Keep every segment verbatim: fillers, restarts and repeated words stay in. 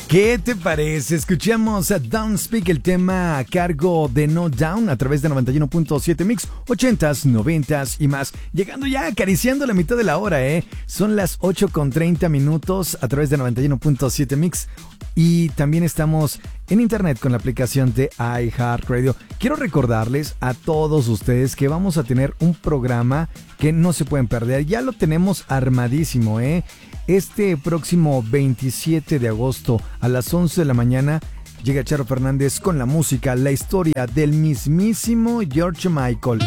¿Qué te parece? Escuchamos a Don't Speak, el tema a cargo de No Down a través de noventa y uno punto siete Mix, ochentas, noventas y más. Llegando ya, acariciando la mitad de la hora, ¿eh? Son las ocho con treinta minutos a través de noventa y uno punto siete Mix. Y también estamos en internet con la aplicación de iHeartRadio. Quiero recordarles a todos ustedes que vamos a tener un programa que no se pueden perder. Ya lo tenemos armadísimo, ¿eh? Este próximo veintisiete de agosto a las once de la mañana llega Charo Fernández con la música, la historia del mismísimo George Michael.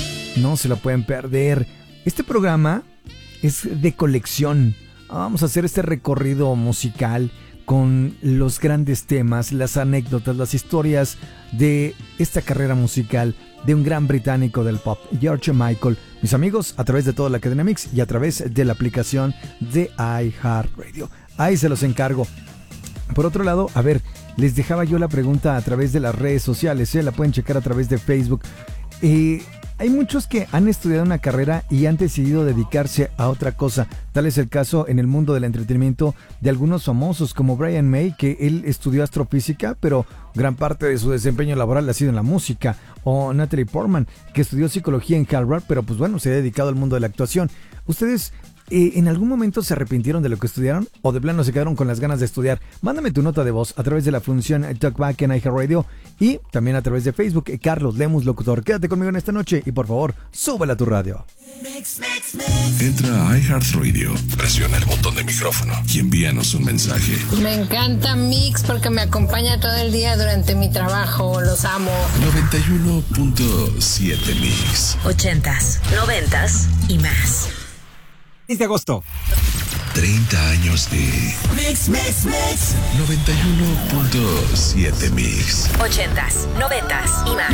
No se lo pueden perder. Este programa es de colección. Vamos a hacer este recorrido musical con los grandes temas, las anécdotas, las historias de esta carrera musical de un gran británico del pop, George Michael. Mis amigos, a través de toda la cadena Mix y a través de la aplicación de iHeartRadio. Ahí se los encargo. Por otro lado, a ver, les dejaba yo la pregunta a través de las redes sociales, ¿eh? La pueden checar a través de Facebook. Eh, hay muchos que han estudiado una carrera y han decidido dedicarse a otra cosa. Tal es el caso en el mundo del entretenimiento de algunos famosos como Brian May, que él estudió astrofísica, pero gran parte de su desempeño laboral ha sido en la música. O Natalie Portman, que estudió psicología en Harvard, pero pues bueno, se ha dedicado al mundo de la actuación. ¿Ustedes eh, en algún momento se arrepintieron de lo que estudiaron o de plano se quedaron con las ganas de estudiar? Mándame tu nota de voz a través de la función Talkback en iHeartRadio y también a través de Facebook. Carlos Lemus, locutor. Quédate conmigo en esta noche y por favor, súbela a tu radio. Mix, mix, mix. Entra a iHeartRadio, presiona el botón de micrófono y envíanos un mensaje. Me encanta Mix porque me acompaña todo el día durante mi trabajo. Los amo. noventa y uno punto siete Mix. Ochentas, noventas y más. seis de agosto. treinta años de Mix, Mix, Mix. noventa y uno punto siete Mix. Ochentas, noventas y más.